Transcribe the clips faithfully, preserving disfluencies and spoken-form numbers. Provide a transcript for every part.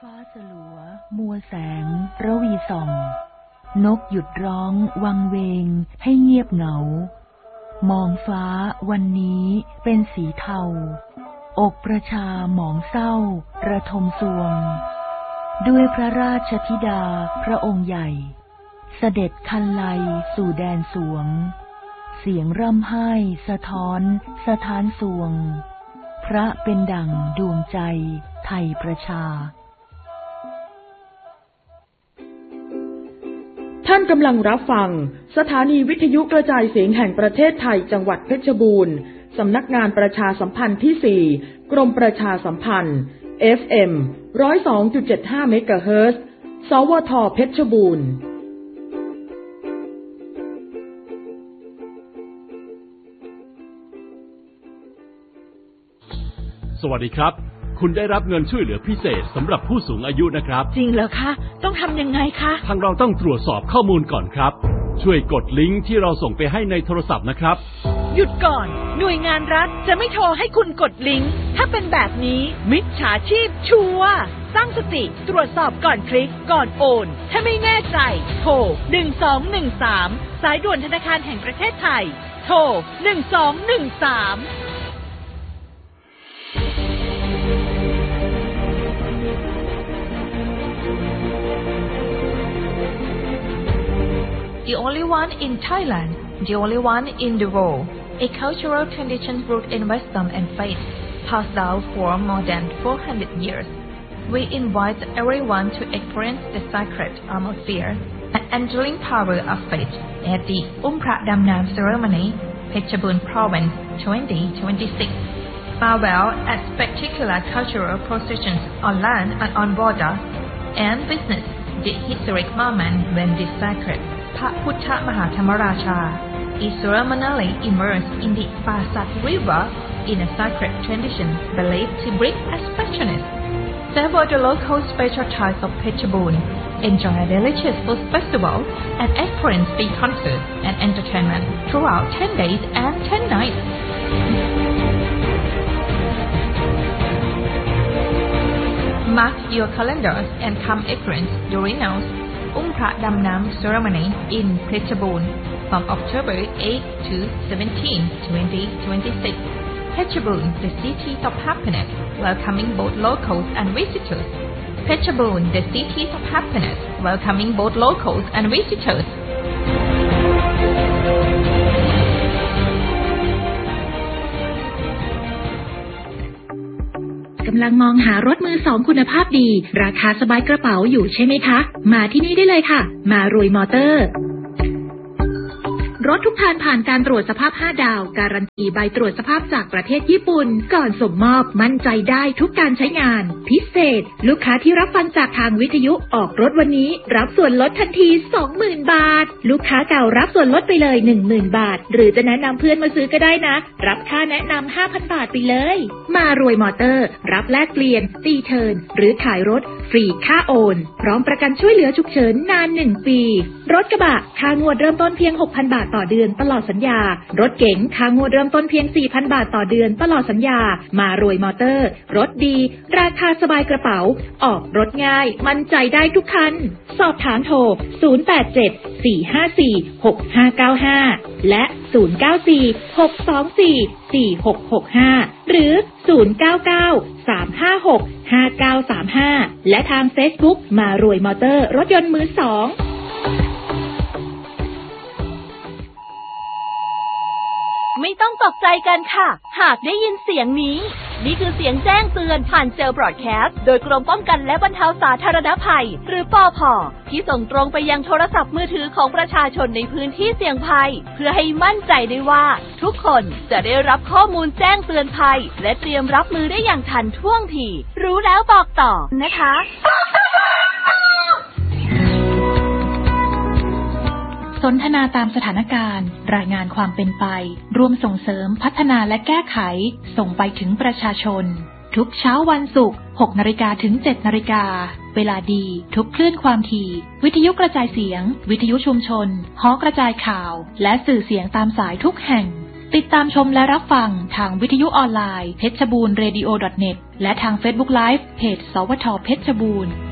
ฟ้าสลัวมัวแสงระวีส่องนกหยุดร้องวังเวงให้เงียบเหงามองฟ้าวันนี้เป็นสีเทาอกประชาหมองเศร้าระทมสวงด้วยพระราชธิดาพระองค์ใหญ่เสด็จคันไลสู่แดนสวงเสียงร่ำไห้สะท้อนสถานสวงพระเป็นดั่งดวงใจไทยประชาท่านกำลังรับฟังสถานีวิทยุกระจายเสียงแห่งประเทศไทยจังหวัดเพชรบูรณ์สำนักงานประชาสัมพันธ์ที่สี่กรมประชาสัมพันธ์ เอฟ เอ็ม หนึ่งศูนย์สองจุดเจ็ดห้า เมกะเฮิรตซ์ สวท เพชรบูรณ์สวัสดีครับคุณได้รับเงินช่วยเหลือพิเศษสำหรับผู้สูงอายุนะครับจริงเหรอคะต้องทำยังไงคะทางเราต้องตรวจสอบข้อมูลก่อนครับช่วยกดลิงก์ที่เราส่งไปให้ในโทรศัพท์นะครับหยุดก่อนหน่วยงานรัฐจะไม่โทรให้คุณกดลิงก์ถ้าเป็นแบบนี้มิจฉาชีพชัวร์ตั้งสติตรวจสอบก่อนคลิกก่อนโอนถ้าไม่แน่ใจโทรหนึ่งสองหนึ่งสามสายด่วนธนาคารแห่งประเทศไทยโทรหนึ่งสองหนึ่งสาม The only one in Thailand, the only one in the world, a cultural tradition rooted in wisdom and faith, passed down for more than four hundred years. We invite everyone to experience the sacred atmosphere and enduring power of faith at the Umpra Damnam ceremony, Phetchabun Province twenty twenty-six. Marvel at spectacular cultural processions on land and on water, and witness the historic moment when the sacred Phaputta Mahathamaraja is ceremonially immersed in the Pasat River in a sacred tradition believed to bring expansionists. Savor the local special types of Phetchabun, enjoy a delicious food festival, and experience free concerts and entertainment throughout ten days and ten nights. Mark your calendars and come experience the renowned Umpra Damnam ceremony in Phetchabun from October eighth to seventeenth, twenty twenty-six. Phetchabun, the city of happiness, welcoming both locals and visitors. Phetchabun, the city of happiness, welcoming both locals and visitors. กำลังมองหารถมือสองคุณภาพดีราคาสบายกระเป๋าอยู่ใช่ไหมคะมาที่นี่ได้เลยค่ะมารวยมอเตอร์รถทุกคันผ่านการตรวจสภาพห้าดาวการันตีใบตรวจสภาพจากประเทศญี่ปุ่นก่อนส่งมอบมั่นใจได้ทุกการใช้งานพิเศษลูกค้าที่รับฟังจากทางวิทยุออกรถวันนี้รับส่วนลดทันที สองหมื่น บาทลูกค้าเก่ารับส่วนลดไปเลย หนึ่งหมื่น บาทหรือจะแนะนำเพื่อนมาซื้อก็ได้นะรับค่าแนะนำ ห้าพัน บาทไปเลยมารวยมอเตอร์รับแลกเปลี่ยนตีเทิร์นหรือขายรถฟรีค่าโอนพร้อมประกันช่วยเหลือฉุกเฉินนานหนึ่งปีรถกระบะค่างวดเริ่มต้นเพียง หกพัน บาทต่อเดือนตลอดสัญญารถเก๋งค่างวดเริ่มต้นเพียง สี่พัน บาทต่อเดือนตลอดสัญญามารวยมอเตอร์รถดีราคาสบายกระเป๋าออกรถง่ายมั่นใจได้ทุกคันสอบถามโทรศูนย์ แปด เจ็ด สี่ ห้า สี่ หก ห้า เก้า ห้าและศูนย์ เก้า สี่ หก สอง สี่ สี่ หก หก ห้าหรือศูนย์ เก้า เก้า สาม ห้า หก ห้า เก้า สาม ห้าและทาง Facebook มารวยมอเตอร์รถยนต์มือสองไม่ต้องตกใจกันค่ะหากได้ยินเสียงนี้นี่คือเสียงแจ้งเตือนผ่านเซลล์บรอดแคสต์โดยกรมป้องกันและบรรเทาสาธารณภัยหรือปภ.ที่ส่งตรงไปยังโทรศัพท์มือถือของประชาชนในพื้นที่เสี่ยงภัยเพื่อให้มั่นใจได้ว่าทุกคนจะได้รับข้อมูลแจ้งเตือนภัยและเตรียมรับมือได้อย่างทันท่วงทีรู้แล้วบอกต่อนะคะสนทนาตามสถานการณ์รายงานความเป็นไปร่วมส่งเสริมพัฒนาและแก้ไขส่งไปถึงประชาชนทุกเช้าวันศุกร์ หกนาฬิกาถึงเจ็ดนาฬิกาเวลาดีทุกคลื่นความถี่วิทยุกระจายเสียงวิทยุชุมชนหอกระจายข่าวและสื่อเสียงตามสายทุกแห่งติดตามชมและรับฟังทางวิทยุออนไลน์เพชรบูรณ์เรดิโอ ดอท เน็ต และทาง Facebook Live เพจสวทเพชรบูรณ์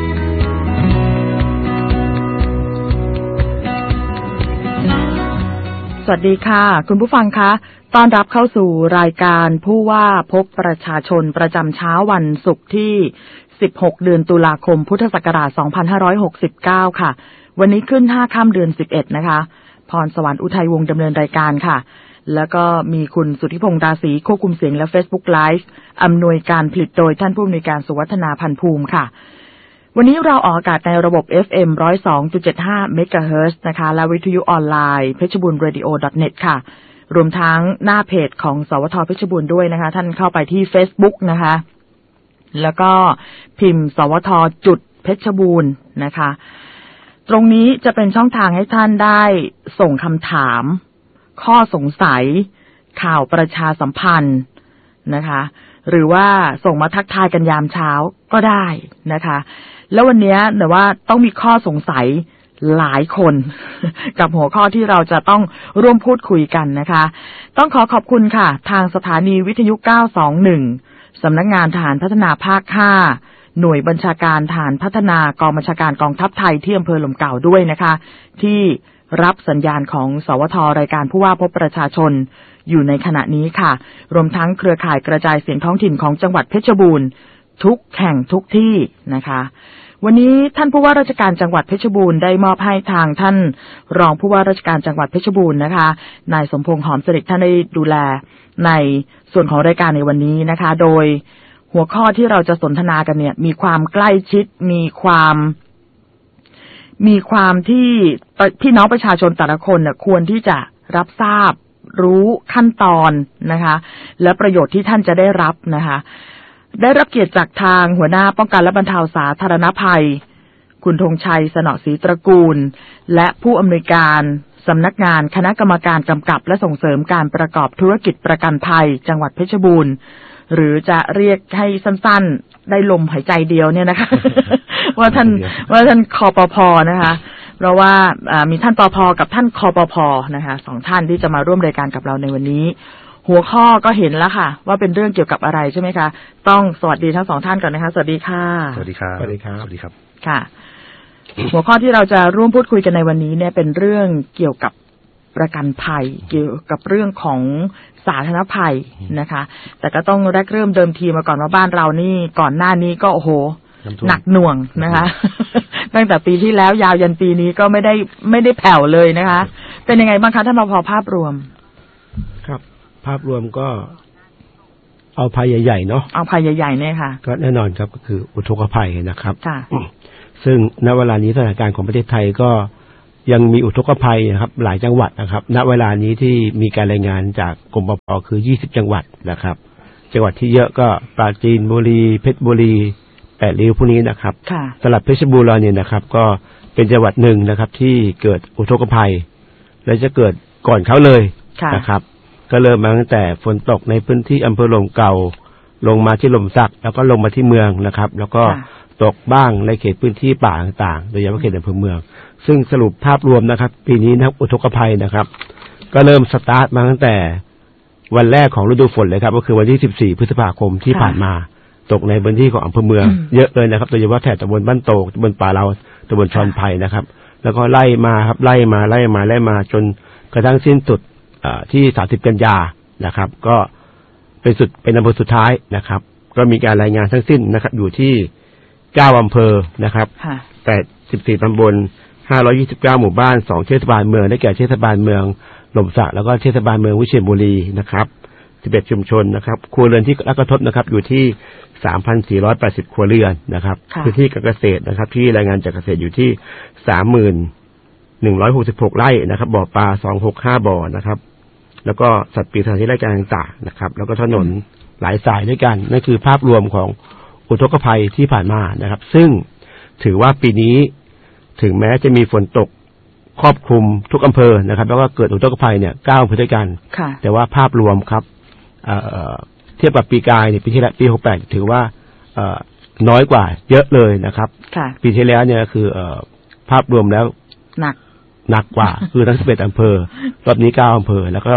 สวัสดีค่ะคุณผู้ฟังคะต้อนรับเข้าสู่รายการผู้ว่าพบประชาชนประจำเช้าวันศุกร์ที่สิบหกเดือนตุลาคมพุทธศักราชสองพันห้าร้อยหกสิบเก้าค่ะวันนี้ขึ้นห้าค่ำเดือนสิบเอ็ดนะคะพรสวรรค์อุทัยวงศ์ดำเนินรายการค่ะแล้วก็มีคุณสุทธิพงษ์ดาศรีควบคุมเสียงและ Facebook Live อำนวยการผลิตโดยท่านผู้อำนวยการสุวัฒนาพันภูมิค่ะวันนี้เราออกอากาศในระบบ เอฟ เอ็ม หนึ่งร้อยสองจุดเจ็ดห้า เมกะเฮิรตซ์นะคะและวิทยุออนไลน์เพชรบูรณ์เรดิโอ ดอท เน็ต ค่ะรวมทั้งหน้าเพจของสวทเพชรบูรณ์ด้วยนะคะท่านเข้าไปที่ Facebook นะคะแล้วก็พิมพ์สวทจุดเพชรบูรณ์นะคะตรงนี้จะเป็นช่องทางให้ท่านได้ส่งคำถามข้อสงสัยข่าวประชาสัมพันธ์นะคะหรือว่าส่งมาทักทายกันยามเช้าก็ได้นะคะแล้ววันนี้แต่ว่าต้องมีข้อสงสัยหลายคนกับหัวข้อที่เราจะต้องร่วมพูดคุยกันนะคะต้องขอขอบคุณค่ะทางสถานีวิทยุเก้าสองหนึ่งสำนักงานทหารพัฒนาภาคห้าหน่วยบัญชาการทหารพัฒนากองบัญชาการกองทัพไทยที่อำเภอหล่มเก่าด้วยนะคะที่รับสัญญาณของสวทรายการผู้ว่าพบประชาชนอยู่ในขณะนี้ค่ะรวมทั้งเครือข่ายกระจายเสียงท้องถิ่นของจังหวัดเพชรบูรณ์ทุกแห่งทุกที่นะคะวันนี้ท่านผู้ว่าราชการจังหวัดเพชรบูรณ์ได้มอบให้ทางท่านรองผู้ว่าราชการจังหวัดเพชรบูรณ์นะคะนายสมพงษ์หอมสิริท่านได้ดูแลในส่วนของรายการในวันนี้นะคะโดยหัวข้อที่เราจะสนทนากันเนี่ยมีความใกล้ชิดมีความมีความที่พี่น้องประชาชนแต่ละคนเนี่ยควรที่จะรับทราบรู้ขั้นตอนนะคะและประโยชน์ที่ท่านจะได้รับนะคะได้รับเกียรติจากทางหัวหน้าป้องกันและบรรเทาสาธารณภัยคุณธงชัยสนอศรีตระกูลและผู้อำนวยการสำนักงานคณะกรรมการกำกับและส่งเสริมการประกอบธุรกิจประกันภัยจังหวัดเพชรบูรณ์หรือจะเรียกให้สั้นๆได้ลมหายใจเดียวเนี่ยนะคะ ว่าท่านว่าท่านคปภ.นะคะเพราะว่ามีท่านปภ.กับท่านคปภ.นะคะสองท่านที่จะมาร่วมรายการกับเราในวันนี้หัวข้อก็เห็นแล้วค่ะว่าเป็นเรื่องเกี่ยวกับอะไรใช่ไหมคะต้องสวัสดีทั้งสองท่านก่อนนะคะสวัสดีค่ะสวัสดีครับสวัสดีครับสวัสดีครับค่ะหัวข้อที่เราจะร่วมพูดคุยกันในวันนี้เนี่ยเป็นเรื่องเกี่ยวกับประกันภัยเกี่ยวกับเรื่องของสาธารณภัยนะคะแต่ก็ต้องแรกเริ่มเดิมทีมาก่อนว่าบ้านเรานี่ก่อนหน้านี้ก็โอ้โหหนักหน่วงนะคะตั้งแต่ปีที่แล้วยาวยันปีนี้ก็ไม่ได้ไม่ได้แผ่วเลยนะคะเป็นยังไงบ้างคะท่านรพ.ภาพรวมครับภาพรวมก็เอาภัยใหญ่ๆเนาะเอาภัยใหญ่ๆเนี่ยค่ะก็แน่นอนครับก็คืออุทกภัยนะครับค่ะซึ่งณเวลานี้สถานการณ์ของประเทศไทยก็ยังมีอุทกภัยนะครับหลายจังหวัดนะครับณเวลานี้ที่มีการรายงานจากกรมปภ.คือยี่สิบจังหวัดนะครับจังหวัดที่เยอะก็ปราจีนบุรีเพชรบุรีแปดริ้วพวกนี้นะครับสำหรับเพชรบูรณ์เราเนี่ยนะครับก็เป็นจังหวัดหนึ่งนะครับที่เกิดอุทกภัยและจะเกิดก่อนเขาเลยนะครับก็เริ่มมาตั้งแต่ฝนตกในพื้นที่อำเภอหล่มเก่าลงมาที่หล่มสักแล้วก็ลงมาที่เมืองนะครับแล้วก็ตกบ้างในเขตพื้นที่ป่าต่างๆโดยเฉพาะเขตอำเภอเมืองซึ่งสรุปภาพรวมนะครับปีนี้นักอุทกภัยนะครับก็เริ่มสตาร์ทมาตั้งแต่วันแรกของฤดูฝนเลยครับก็คือวันที่สิบสี่พฤษภาคมที่ผ่านมาตกในพื้นที่ของอำเภอเมืองเยอะเลยนะครับโดยเฉพาะแถบตำบลบ้านโตกตำบลป่าเราตำบลชอนไผ่นะครับแล้วก็ไล่มาครับไล่มาไล่มาไล่มาจนกระทั่งสิ้นสุดที่สามสิบกันยานะครับก็เป็นสุดเป็นอำเภอสุดท้ายนะครับก็มีการรายงานทั้งสิ้นนะครับอยู่ที่เก้าอำเภอนะครับแปดสิบสี่ตำบลห้าร้อยยี่สิบเก้าหมู่บ้านสองเทศบาลเมืองได้แก่เทศบาลเมืองหล่มสักแล้วก็เทศบาลเมืองวิเชียรบุรีนะครับสิบเอ็ดชุมชนนะครับครัวเรือนที่รับกระทบนะครับอยู่ที่ สามพันสี่ร้อยแปดสิบ ครัวเรือนนะครับพื้นที่การเกษตรนะครับที่รายงานจากเกษตรอยู่ที่ สามหมื่นหนึ่งร้อยหกสิบหก ไร่นะครับบ่อปลาสองร้อยหกสิบห้าบ่อนะครับแล้วก็สัตว์ปีกสถานที่ราชการต่างๆนะครับแล้วก็ถนนหลายสายด้วยกันนั่นคือภาพรวมของอุทกภัยที่ผ่านมานะครับซึ่งถือว่าปีนี้ถึงแม้จะมีฝนตกครอบคลุมทุกอำเภอนะครับแล้วก็เกิดอุทกภัยเนี่ยเก้าอำเภอด้วยกันแต่ว่าภาพรวมครับเอ่อเทียบกับปีกายเนี่ยปีที่แล้วปีหกสิบแปดถือว่าเอ่อน้อยกว่าเยอะเลยนะครับปีที่แล้วเนี่ยคือเอ่อภาพรวมแล้วหนักหนักกว่าคือทั้งสิบเอ็ดอำเภอรอบนี้เก้าอำเภอแล้วก็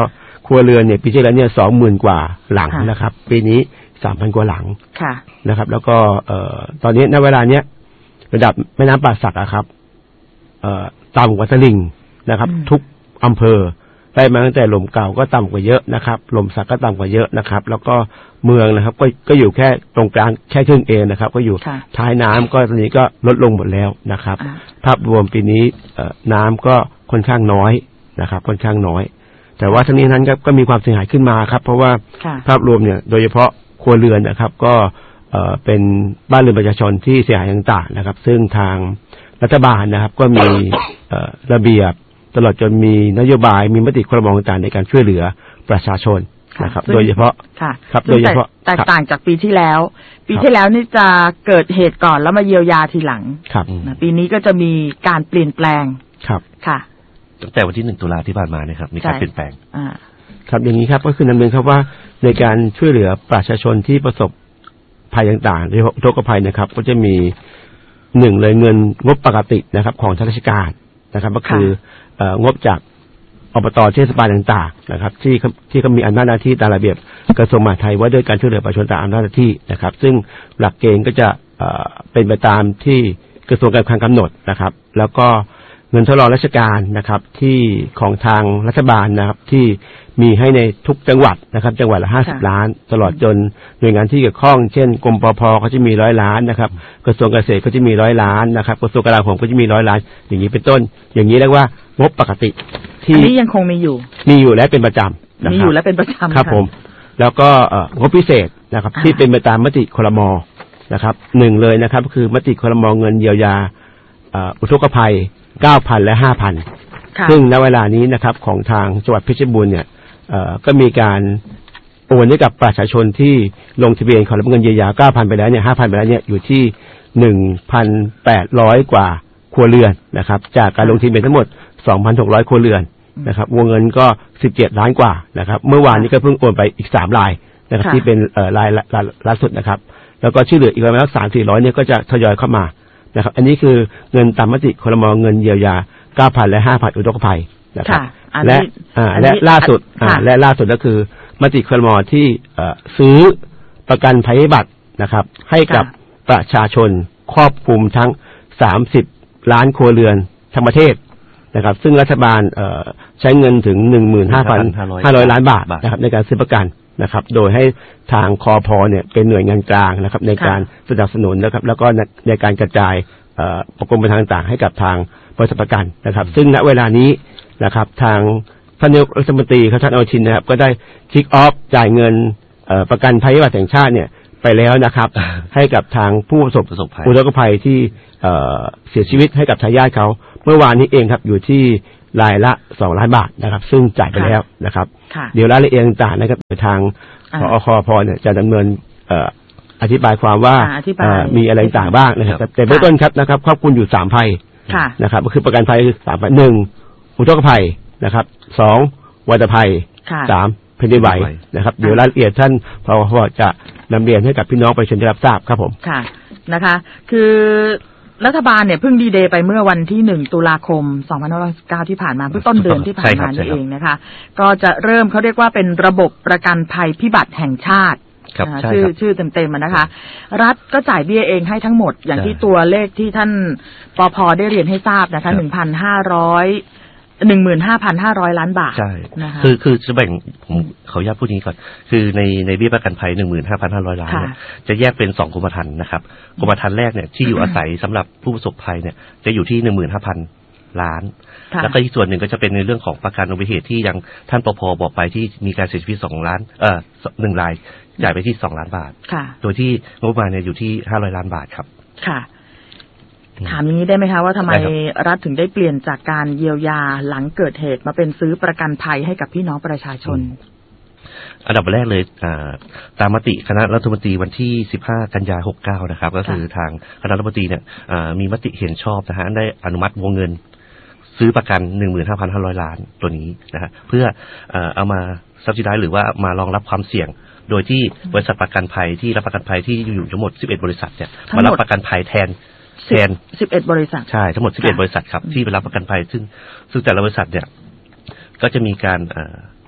ครัวเรือนเนี่ยปีที่แล้วเนี่ยสองหมื่นกว่าหลังนะครับปีนี้สามพันกว่าหลังนะครับแล้วก็เอ่อตอนนี้ณเวลาเนี้ยระดับแม่น้ำป่าสักอะครับเอ่อต่ำกว่าตลิ่งนะครับทุกอำเภอได้มาตั้งแต่ลมเก่าก็ต่ำกว่าเยอะนะครับลมสักก็ต่ำกว่าเยอะนะครับแล้วก็เมืองนะครับก็ก็อยู่แค่ตรงกลางแค่ครึ่งเองนะครับก็อยู่ท้ายน้ำก็ตอนนี้ก็ลดลงหมดแล้วนะครับภาพรวมปีนี้เอ่อน้ำก็ค่อนข้างน้อยนะครับค่อนข้างน้อยแต่ว่าทั้งนี้นั้นก็มีความเสียหายขึ้นมาครับเพราะว่าภาพรวมเนี่ยโดยเฉพาะครัวเรือนนะครับก็เอ่อเป็นบ้านเรือนประชาชนที่เสียหายต่างๆนะครับซึ่งทางรัฐบาลนะครับก็มีเอ่อระเบียบตลอดจนมีนโยบายมีมติครม.ต่างๆในการช่วยเหลือประชาชนนะครับโดยเฉพาะครับโดยเฉพาะแตกต่างจากปีที่แล้วปีที่แล้วนี่จะเกิดเหตุก่อนแล้วมาเยียวยาทีหลังครับปีนี้ก็จะมีการเปลี่ยนแปลงครับค่ะตั้งแต่วันที่หนึ่งตุลาที่ผ่านมานะครับมีการเปลี่ยนแปลงครับอย่างนี้ครับก็คือนำเรียนครับว่าในการช่วยเหลือประชาชนที่ประสบภัยต่างๆโดยเฉพาะอุทกภัยนะครับก็จะมีหนึ่งเลยเงินงบปกตินะครับของทางราชการนะครับก็คืองบจากอบต.เทศบาลต่างๆนะครับที่ที่เขามีอำนาจหน้าที่ตามระเบียบกระทรวงมหาดไทยว่าด้วยการช่วยเหลือประชาชนตามอำนาจหน้าที่นะครับซึ่งหลักเกณฑ์ก็จะเป็นไปตามที่กระทรวงการคลังกำหนดนะครับแล้วก็เงินทดลองราชการนะครับที่ของทางรัฐบาลนะครับที่มีให้ในทุกจังหวัดนะครับจังหวัดละห้าสิบล้านตลอดจนหน่วยงานที่เกี่ยวข้องเช่นกรมปภ.เขาจะมีร้อยล้านนะครับกระทรวงเกษตรก็จะมีร้อยล้านนะครับกระทรวงกลาโหมก็จะมีร้อยล้านอย่างนี้เป็นต้นอย่างนี้เรียกว่างบปกติที่นี้ยังคงมีอยู่มีอยู่และเป็นประจำมีอยู่และเป็นประจำครับผมแล้วก็งบพิเศษนะครับที่เป็นไปตามมติครม.นะครับหนึ่งเลยนะครับก็คือมติครม.เงินเยียวยาอุทกภัยเก้าพันและห้าพันซึ่งณเวลานี้นะครับของทางจังหวัดเพชรบูรณ์เนี่ยก็มีการโอนให้กับประชาชนที่ลงทะเบียนขอรับเงินเยียวยาเก้าพันไปแล้วเนี่ยห้าพันไปแล้วเนี่ยอยู่ที่หนึ่งพันแปดร้อยกว่าครัวเรือนนะครับจากการลงทะเบียนทั้งหมดสองพันหกร้อยครัวเรือนนะครับวงเงินก็สิบเจ็ดล้านกว่านะครับเมื่อวานนี้ก็เพิ่งโอนไปอีกสามรายนะครับที่เป็นรายล่าสุดนะครับแล้วก็ชื่อเหลืออีกประมาณสามสี่ร้อยเนี่ยก็จะทยอยเข้ามานะครับอันนี้คือเงินตามมติครม.เงินเยียวยาเก้าพันและห้าพันอุทกภัยนะครับและและล่าสุดและล่าสุดก็คือมติครม.ที่ซื้อประกันภัยพิบัตินะครับให้กับประชาชนครอบคลุมทั้งสามสิบล้านครัวเรือนทั้งประเทศนะครับซึ่งรัฐบาลใช้เงินถึง หนึ่งหมื่นห้าพันห้าร้อย ล้านบาทนะครับในการซื้อประกันนะครับโดยให้ทางคพ.เนี่ยเป็นหน่วยงานกลางนะครับในการสนับสนุนนะครับแล้วก็ในการกระจายประกันภัยต่างๆให้กับทางบริษัทประกันนะครับซึ่งณเวลานี้นะครับทางท่านนายกรัฐมนตรีท่านอนุทินนะครับก็ได้คิกออฟจ่ายเงินประกันภัยพิบัติแห่งชาติเนี่ยไปแล้วนะครับให้กับทางผู้ประสบอุทกภัยที่เสียชีวิตให้กับทายาทเขาเมื่อวานนี้เองครับอยู่ที่รายละสองล้านบาทนะครับซึ่งจ่ายไปแล้วนะครับเดี๋ยวรายละเอียดต่างๆนะครับทางผอ.คพ.เนี่ยจะดำเนินอธิบายความว่ามีอะไรต่างบ้างนะครับแต่เบื้องต้นครับนะครับครอบคลุมอยู่สามภัยนะครับก็คือประกันภัยคือสามภัยหนึ่งอุทกภัยนะครับสองวัฏภัยสามแผ่นดินไหวนะครับเดี๋ยวรายละเอียดท่านผอ.จะนำเรียนให้กับพี่น้องประชาชนได้รับทราบครับผมค่ะนะคะคือรัฐบาลเนี่ยเพิ่งดีเดย์ไปเมื่อวันที่หนึ่งตุลาคมสองพันห้าร้อยสิบเก้าที่ผ่านมาเพิ่งต้นเดือนที่ผ่านมานี่เองนะคะก็จะเริ่มเขาเรียกว่าเป็นระบบประกันภัยพิบัติแห่งชาติชื่อชื่อเต็มๆนะคะรัฐก็จ่ายเบี้ยเองให้ทั้งหมดอย่างที่ตัวเลขที่ท่านปภ.ได้เรียนให้ทราบนะคะหนึ่งพันห้าร้อยหนึ่งหมื่นห้าพันห้าร้อยล้านบาทใช่นะคะคือคือจะแบ่งผมขออนุญาตพูดนี้ก่อนคือในในเบี้ยประกันภัยหนึ่งหมื่นห้าพันห้าร้อยล้านเนี่ยจะแยกเป็นสองกรมธรรม์นะครับกรมธรรม์แรกเนี่ยที่อยู่อาศัยสำหรับผู้ประสบภัยเนี่ยจะอยู่ที่หนึ่งหมื่นห้าพันล้านแล้วก็อีกส่วนหนึ่งก็จะเป็นในเรื่องของประกันอุบัติเหตุที่ยังท่านปภ.บอกไปที่มีการเสียชีวิตสองล้านเอ่อหนึ่งรายจ่ายไปที่สองล้านบาทโดยที่งบประมาณเนี่ยอยู่ที่ห้าร้อยล้านบาทครับค่ะถามอย่างนี้ได้ไหมคะว่าทำไมรัฐถึงได้เปลี่ยนจากการเยียวยาหลังเกิดเหตุมาเป็นซื้อประกันภัยให้กับพี่น้องประชาชนอันดับแรกเลยตามมติคณะรัฐมนตรีวันที่สิบห้ากันยายนหกเก้านะครับก็คือทางคณะรัฐมนตรีเนี่ยมีมติเห็นชอบนะฮะได้อนุมัติวงเงินซื้อประกัน หนึ่งหมื่นห้าพันห้าร้อย ล้านตัวนี้นะฮะเพื่อเอามาซับซิไดซ์หรือว่ามารองรับความเสี่ยงโดยที่บริษัทประกันภัยที่รับประกันภัยที่อยู่ทั้งหมดสิบเอ็ดบริษัทเนี่ยมารับประกันภัยแทนแทนสิบเอ็ดบริษัทใช่ทั้งหมดสิบเอ็ดบริษัทครับที่ไปรับประกันภัยซึ่งซึ่งแต่ละบริษัทเนี่ยก็จะมีการโค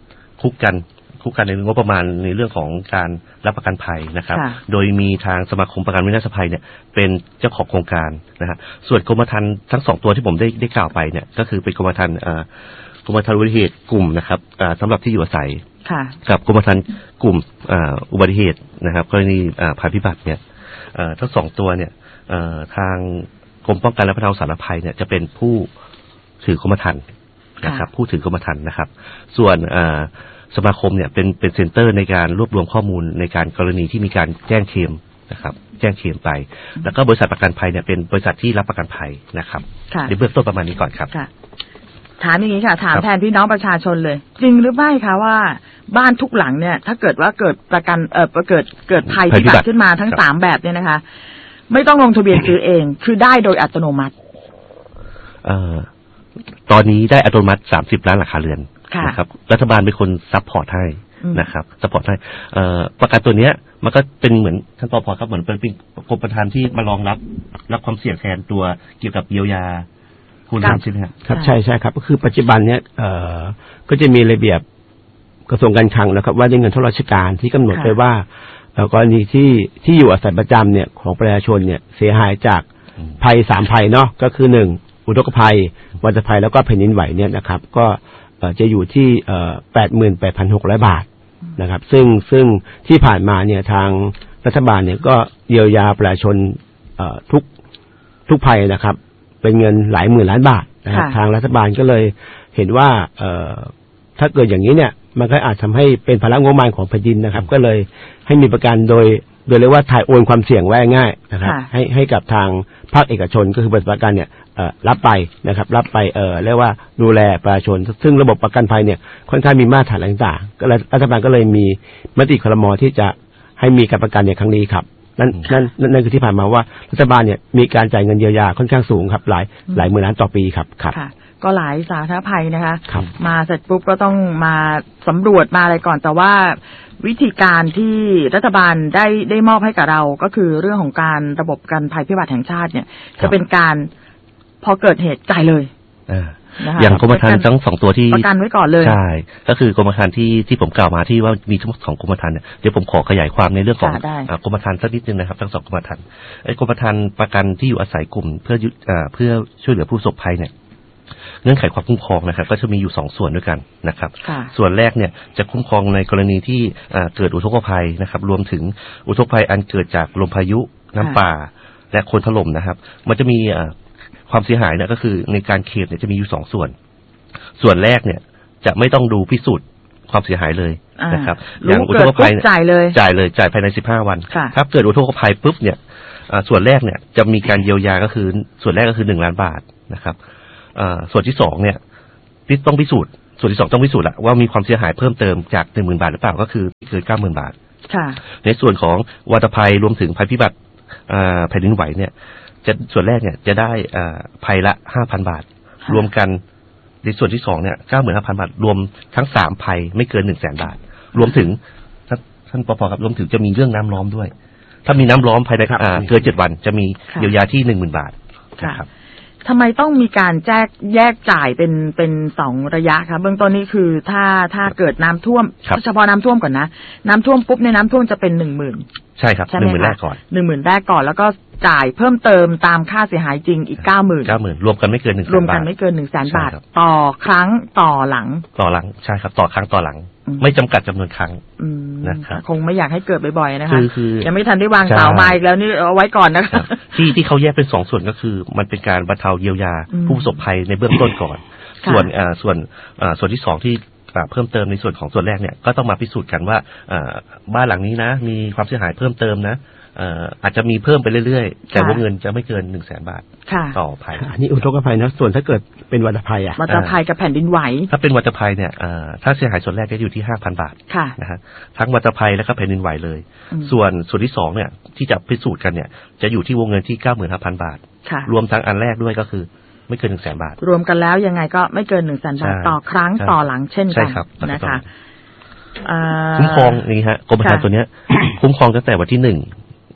คุกกันคุกกันในงบประมาณในเรื่องของการรับประกันภัยนะครับโดยมีทางสมาคมประกันวินาศภัยเนี่ยเป็นเจ้าของโครงการนะฮะส่วนกรมธรรม์ทั้งสองตัวที่ผมได้ได้กล่าวไปเนี่ยก็คือเป็นกรมธรรม์กรมธรรม์อุบัติเหตุกลุ่มนะครับสำหรับที่อยู่อาศัยกับกรมธรรม์กลุ่มอุบัติเหตุนะครับกรณีภัยพิบัติเนี่ยทั้งสองตัวเนี่ยทางกรมป้องกันและบรรเทาสาธารณภัยเนี่ยจะเป็นผู้ถือกรมธรรม์นะครับผู้ถือกรมธรรม์นะครับส่วนสมาคมเนี่ยเป็นเป็นเซ็นเตอร์ในการรวบรวมข้อมูลในการกรณีที่มีการแจ้งเคลมนะครับแจ้งเคลมไปแล้วก็บริษัทประกันภัยเนี่ยเป็นบริษัทที่รับประกันภัยนะครับในเบื้องต้นประมาณนี้ก่อนครับถามอย่างนี้ค่ะถามแทนพี่น้องประชาชนเลยจริงหรือไม่คะว่าบ้านทุกหลังเนี่ยถ้าเกิดว่าเกิดประกันเอ่อเกิดเกิดภัยพิบัติขึ้นมาทั้งสามแบบเนี่ยนะคะไม่ต้องลงทะเบียนซื้อเองคือได้โดยอัตโนมัติเอ่อตอนนี้ได้อัตโนมัติสามสิบล้านหลังคาเรือนนะครับรัฐบาลเป็นคนซัพพอร์ตให้นะครับซัพพอร์ตให้เอ่อประกันตัวเนี้ยมันก็เป็นเหมือนท่านปภครับเหมือนเป็นกรมธรรม์ที่มารองรับรับความเสี่ยงแทนตัวเกี่ยวกับเยียวยาคุณทำใช่ไหมครับครับใช่ใช่ครับก็คือปัจจุบันเนี้ยเอ่อก็จะมีระเบียบกระทรวงการคลังนะครับว่าด้วยเงินทุนราชการที่กำหนดไว้ว่ากรณีที่ที่อยู่อาศัยประจำเนี่ยของประชาชนเนี่ยเสียหายจากภัยสามภัยเนาะก็คือหนึ่งอุทกภัยวัฏภัยแล้วก็แผ่นดินไหวเนี่ยนะครับก็จะอยู่ที่แปดหมื่นแปดพันหกร้อยบาทนะครับซึ่งซึ่งที่ผ่านมาเนี่ยทางรัฐบาลเนี่ยก็เยียวยาประชาชนทุกทุกภัยนะครับเป็นเงินหลายหมื่นล้านบาทนะครับทางรัฐบาลก็เลยเห็นว่าถ้าเกิดอย่างนี้เนี่ยมันก็อาจทำให้เป็นภาระงบประมาณของแผ่นดินนะครับก็เลยให้มีประกันโดยโดยเรียกว่าถ่ายโอนความเสี่ยงไว้ง่ายนะครับให้ให้กับทางภาคเอกชนก็คือบริษัทประกันเนี่ยรับไปนะครับรับไปเอ่อเรียกว่าดูแลประชาชนซึ่งระบบประกันภัยเนี่ยค่อนข้างมีมาตรฐานต่างๆก็เลยรัฐบาลก็เลยมีมติครม.ที่จะให้มีการประกันในครั้งนี้ครับนั่นนั่นนั่นคือที่ผ่านมาว่ารัฐบาลเนี่ยมีการจ่ายเงินเยียวยาค่อนข้างสูงครับหลายหลายหมื่นล้านต่อปีครับครับก็หลายสาธารณภัยนะคะมาเสร็จปุ๊บก็ต้องมาสำรวจมาอะไรก่อนแต่ว่าวิธีการที่รัฐบาลได้ได้มอบให้กับเราก็คือเรื่องของการระบบการภัยพิบัติแห่งชาติเนี่ยจะเป็นการพอเกิดเหตุจ่ายเลยอย่างกรมธรรม์ทั้งสองตัวที่ประกันไว้ก่อนเลยใช่ก็คือกรมธรรม์ที่ที่ผมกล่าวมาที่ว่ามีทั้งสองกรมธรรม์เนี่ยเดี๋ยวผมขอขยายความในเรื่องของกรมธรรม์สักนิดนึงนะครับทั้งสองกรมธรรม์ไอ้กรมธรรม์ประกันที่อยู่อาศัยกลุ่มเพื่อเพื่อช่วยเหลือผู้ประสบภัยเนี่ยเงื่อนไขความคุ้มครองนะครับก็จะมีอยู่สองส่วนด้วยกันนะครับส่วนแรกเนี่ยจะคุ้มครองในกรณีที่เกิดอุทกภัยนะครับรวมถึงอุทกภัยอันเกิดจากลมพายุน้ำป่าและโคลนถล่มนะครับมันจะมีความเสียหายเนี่ยก็คือในการเคลมเนี่ยจะมีอยู่สองส่วนส่วนแรกเนี่ยจะไม่ต้องดูพิสูจน์ความเสียหายเลยนะครับอย่างอุทกภัยจ่ายเลยจ่ายเลยจ่ายภายในสิบห้าวันครับเกิดอุทกภัยปุ๊บเนี่ยส่วนแรกเนี่ยจะมีการเยียวยาก็คือส่วนแรกก็คือหนึ่งล้านบาทนะครับส่วนที่สองเนี่ยต้องพิสูจน์ส่วนที่สองต้องพิสูจน์ละว่ามีความเสียหายเพิ่มเติมจากหนึ่งหมื่นบาทหรือเปล่าก็คือเกินเก้าหมื่นบาทในส่วนของวัฏภัยรวมถึงภัยพิบัติแผ่นดินไหวเนี่ยจะส่วนแรกเนี่ยจะได้ภัยละห้าพันบาทรวมกันในส่วนที่สองเนี่ยเก้าหมื่นห้าพันบาทรวมทั้งสามภัยไม่เกินหนึ่งแสนบาทรวมถึงท่านปภครับรวมถึงจะมีเรื่องน้ำล้อมด้วยถ้ามีน้ำล้อมภายในเกินเจ็ดวันจะมีเยียวยาที่หนึ่งหมื่นบาทนะครับทำไมต้องมีการแจกแยกจ่ายเป็นเป็นสองระยะครับเบื้องต้นนี้คือถ้าถ้าเกิดน้ำท่วมเฉพาะน้ำท่วมก่อนนะน้ำท่วมปุ๊บในน้ำท่วมจะเป็นหนึ่งหมื่นใช่ครับหนึ่งหมื่นแรกก่อนหนึ่งหมื่นแรกก่อนแล้วก็จ่ายเพิ่มเติมตามค่าเสียหายจริงอีกเก้าหมื่นเก้าหมื่นรวมกันไม่เกินหนึ่งแสนบาทรวมกันไม่เกินหนึ่งแสนบาทต่อครั้งต่อหลังต่อหลังใช่ครับต่อครั้งต่อหลังไม่จำกัดจำนวนครั้งนะครับคงไม่อยากให้เกิดบ่อยๆนะคะยังไม่ทันได้วางเสาไม้แล้วนี่เอาไว้ก่อนนะคะที่ที่เขาแยกเป็นสองส่วนก็คือมันเป็นการบรรเทาเยียวยาผู้ประสบภัยในเบื้องต้นก่อนส่วนส่วนส่วนที่สองที่เพิ่มเติมในส่วนของส่วนแรกเนี่ยก็ต้องมาพิสูจน์กันว่าบ้านหลังนี้นะมีความเสียหายเพิ่มเติมนะอาจจะมีเพิ่มไปเรื่อยๆแต่ว่าเงินจะไม่เกินหนึ่งแสนบาทต่อภัยอันนี้อุทกภัยนะส่วนถ้าเกิดเป็นวัฏภัยอ่ะวัฏภัยกับแผ่นดินไหวถ้าเป็นวัฏภัยเนี่ยถ้าเสียหายส่วนแรกจะอยู่ที่ห้าพันบาทนะฮะทั้งวัฏภัยและก็แผ่นดินไหวเลยส่วนส่วนที่สองเนี่ยที่จะพิสูจน์กันเนี่ยจะอยู่ที่วงเงินที่เก้าหมื่นห้าพันบาทรวมทั้งอันแรกด้วยก็คือไม่เกินหนึ่งแสนบาทรวมกันแล้วยังไงก็ไม่เกินหนึ่งแสนบาทต่อครั้งต่อหลังเช่นกันนะคะคุ้มครองนี่ฮะกรมธรรม์ตัวเนี้ยคุ้มครองตั้งแต่วันที่หนึ่ง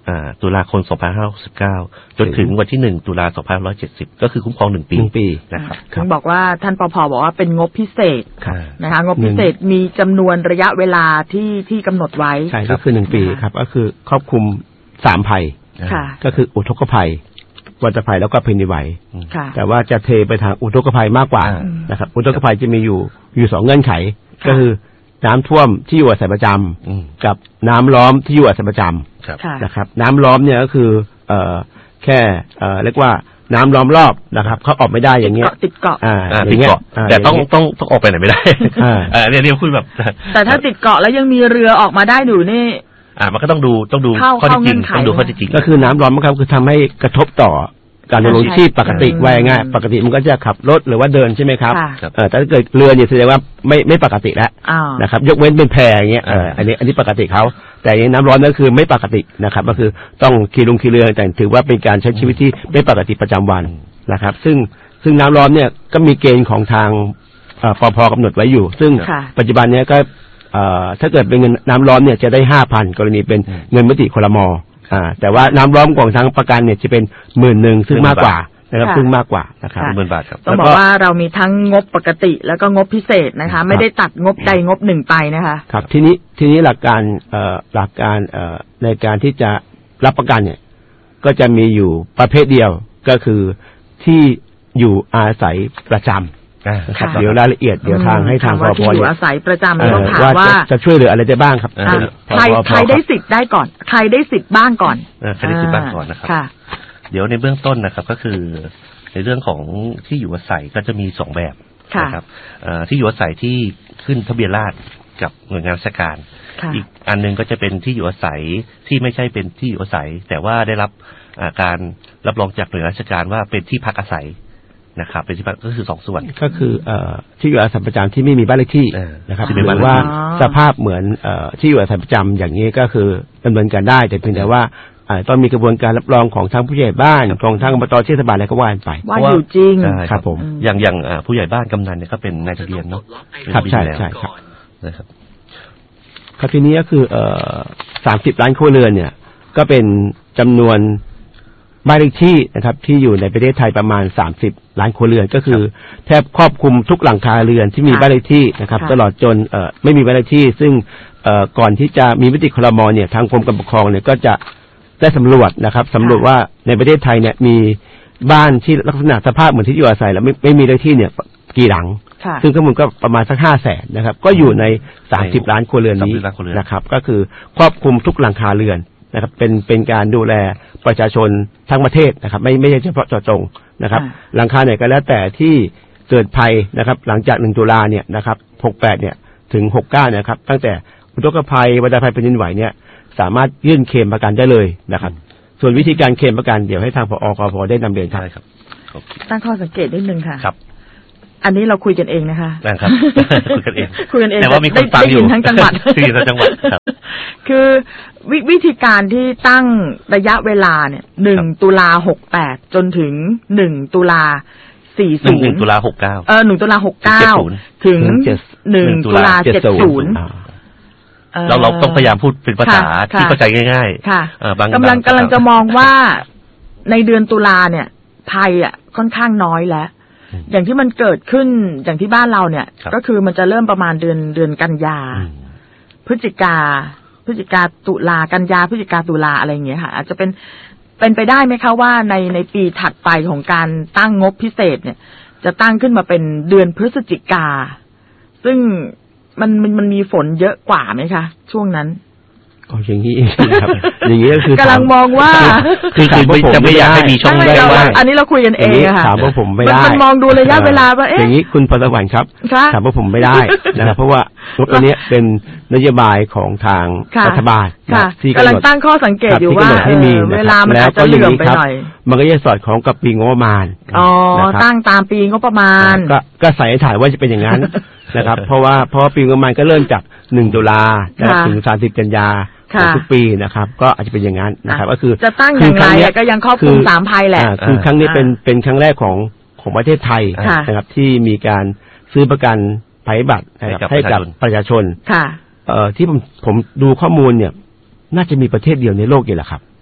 ตุลาคมสองพันห้าร้อยหกสิบเก้าจนถึงวันที่หนึ่งตุลาคมสองพันห้าร้อยเจ็ดสิบก็คือคุ้มครองหนึ่งปีปีนะครับถึงบอกว่าท่านปภบอกว่าเป็นงบพิเศษนะคะงบพิเศษมีจำนวนระยะเวลาที่ที่กำหนดไว้ใช่ก็คือหนึ่งปีครับก็คือครอบคลุมสามภัยก็คืออุทกภัยวัฏภัยแล้วก็แผ่นดินไหวแต่ว่าจะเทไปทางอุทกภัยมากกว่านะครับอุทกภัยจะมีอยู่อยู่สองเงื่อนไขก็คือน้ำท่วมที่อยู่อาศัยประจำกับน้ำล้อมที่อยู่อาศัยประจำนะครับน้ำล้อมเนี่ยก็คือเอ่อแค่เอ่อเรียกว่าน้ำล้อมรอบนะครับเขาออกไม่ได้อย่างเงี้ยติดเกาะอ่าติดเกาะแต่ต้องต้องต้องออกไปไหนไม่ได้อ่าเนี่ยเนี่ยคุยแบบแต่ถ้าติดเกาะแล้วยังมีเรือออกมาได้อยู่นี่อ่ามันก็ต้องดูต้องดูข้อเท็จจริงต้องดูข้อเท็จจริงก็คือน้ำล้อมครับคือทำให้กระทบต่อการดำรงชีพปกติว่าง่ายปกติมันก็จะขับรถหรือว่าเดินใช่ไหมครับแต่ถ้าเกิดเรือเนี่ยแสดงว่าไม่ไม่ปกติแล้วนะครับยกเว้นเป็นแพอย่างเงี้ยอันนี้อันนี้ปกติเขาแต่อย่างน้ำร้อนนั่นคือไม่ปกตินะครับก็คือต้องขี่ลงขี่เรือแต่ถือว่าเป็นการใช้ชีวิตที่ไม่ปกติประจำวันนะครับซึ่งซึ่งน้ำร้อนเนี่ยก็มีเกณฑ์ของทางปภ.กำหนดไว้อยู่ซึ่งปัจจุบันเนี้ยก็ถ้าเกิดเป็นเงินน้ำร้อนเนี่ยจะได้ห้าพันกรณีเป็นเงินมติครม.อ่าแต่ว่าน้ำร้อนของทางประกันเนี่ยจะเป็นหมื่นหนึ่งซึ่งมากกว่านะครับซึ่งมากกว่านะครับหมื่นบาทครับต้องบอกว่าเรามีทั้งงบปกติแล้วก็งบพิเศษนะคะไม่ได้ตัดงบใดงบหนึ่งไปนะคะครับทีนี้ทีนี้หลักการเอ่อหลักการเอ่อในการที่จะรับประกันเนี่ยก็จะมีอยู่ประเภทเดียวก็คือที่อยู่อาศัยประจำนะครับเดี๋ยวรายละเอียดเดี๋ยวทางให้ทางปภ.อยู่อาศัยประจำต้องถามว่าจะช่วยเหลืออะไรได้บ้างครับใครใครได้สิทธิ์ได้ก่อนใครได้สิทธิ์บ้างก่อนใครได้สิทธิ์บ้างก่อนนะครับเดี๋ยวในเบื้องต้นนะครับก็คือในเรื่องของที่อยู่อาศัยก็จะมีสองแบบนะครับที่อยู่อาศัยที่ขึ้นทะเบียนราษฎร์กับหน่วยงานราชการอีกอันนึงก็จะเป็นที่อยู่อาศัยที่ไม่ใช่เป็นที่อยู่อาศัยแต่ว่าได้รับการรับรองจากหน่วยงานราชการว่าเป็นที่พักอาศัยนะครับเป็นที่พักก็คือสองส่วนก็คือเอ่อที่อยู่อาศัยประจำที่ไม่มีบ้านเลขที่นะครับหรือว่าสภาพเหมือนเอ่อที่อยู่อาศัยประจำอย่างนี้ก็คือดำเนินการได้แต่เพียงแต่ว่าต้องมีกระบวนการรับรองของทางผู้ใหญ่บ้านของทางอบต.เทศบาลอะไรก็ว่าไปว่าอยู่จริงครับผมอย่างอย่างผู้ใหญ่บ้านกำนันเนี่ยก็เป็นนายทะเบียนเนาะครับใช่ใช่ครับนะครับครับทีนี้ก็คือเอ่อสามสิบล้านครัวเรือนเนี่ยก็เป็นจำนวนบ้านเลขที่นะครับที่อยู่ในประเทศไทยประมาณสามสิบล้านครัวเรือนก็คือแทบครอบคลุมทุกหลังคาเรือนที่มีบ้านเลขที่นะครับตลอดจนเอ่อไม่มีบ้านเลขที่ซึ่งเอ่อก่อนที่จะมีมติครม.เนี่ยทางกรมการปกครองเนี่ยก็จะได้สำรวจนะครับสำรวจว่าในประเทศไทยเนี่ยมีบ้านที่ลักษณะสภาพเหมือนที่อยู่อาศัยแล้วไม่ไม่มีเลขที่เนี่ยกี่หลังซึ่งข้อมูลก็ประมาณสักห้าแสนนะครับก็อยู่ในสามสิบล้านครัวเรือนนี้นะครับก็คือครอบคลุมทุกหลังคาเรือนนะครับเป็นเป็นการดูแลประชาชนทั้งประเทศนะครับไม่ไม่ใช่เฉพาะเจาะจงนะครับหลังคาไหนก็แล้วแต่ที่เกิดภัยนะครับหลังจากหนึ่งตุลาเนี่ยนะครับหกแปดเนี่ยถึงหกเก้าเนี่ยครับตั้งแต่อุทกภัยวัฏภัยแผ่นดินไหวเนี่ยสามารถยื่นเคลมประกันได้เลยนะครับส่วนวิธีการเคลมประกันเดี๋ยวให้ทางผอ.กพ.ได้นำเรียนครับตั้งข้อสังเกตนิดนึงค่ะครับอันนี้เราคุยกันเองนะคะนะครับคุยกันเองคุยกันเองแต่ว่ามีคนฟังอยู่ทั้งจังหวัดที่ทั้งจังหวัดครับคือวิวิธีการที่ตั้งระยะเวลาเนี่ยหนึ่งตุลาหกแปดจนถึงหนึ่งตุลาสี่สิบหนึ่งตุลาหกเก้าเออหนึ่งตุลาหกเก้าถึงหนึ่งตุลาเจ็ดศูนย์เราเราต้องพยายามพูดเป็นภาษาที่เข้าใจง่ายๆค่ะกำลังกำลังจะมองว่าในเดือนตุลาเนี่ยภัยอ่ะค่อนข้างน้อยแล้วอย่างที่มันเกิดขึ้นอย่างที่บ้านเราเนี่ยก็คือมันจะเริ่มประมาณเดือนเดือนกันยาพฤศจิกาพฤศจิกาตุลากันยาพฤศจิกาตุลาอะไรอย่างเงี้ยค่ะอาจจะเป็นเป็นไปได้ไหมคะว่าในในปีถัดไปของการตั้งงบพิเศษเนี่ยจะตั้งขึ้นมาเป็นเดือนพฤศจิกาซึ่งมันมันมันมีฝนเยอะกว่าไหมคะช่วงนั้นอ๋ออย่างนี้ครับอย่างนี้ก็คือกำลังมองว่าคือคือจะไม่อยากให้มีช่องว่างอันนี้เราคุยกันเองค่ะถามว่าผมไม่ได้มันมองดูระยะเวลาว่าเอ๊ะอย่างนี้คุณพรสวรรค์ครับถามว่าผมไม่ได้นะครับเพราะว่างบตัวนี้เป็นนโยบายของทางรัฐบาลที่กำลังตั้งข้อสังเกตอยู่ว่าเวลามันอาจจะเหลื่อมไปหน่อยมันก็จะสอดคล้องกับปีงบประมาณอ๋อตั้งตามปีงบประมาณก็ก็ใส่ถ่ายว่าจะเป็นอย่างนั้นนะครับเพราะว่าเพราะปีงบประมาณก็เริ่มจากหนึ่งตุลาถึงสามสิบกันยาทุกปีนะครับก็อาจจะเป็นอย่างนั้นนะครับก็คือจะตั้งอย่างไรก็ยังครอบคลุมสามภัยแหละคือครั้งนี้เป็นเป็นครั้งแรกของของประเทศไทยนะครับที่มีการซื้อประกันภัยพิบัติให้กับประชาชนเอ่อที่ผมผมดูข้อมูลเนี่ยน่าจะมีประเทศเดียวในโลกนี่แหละครับ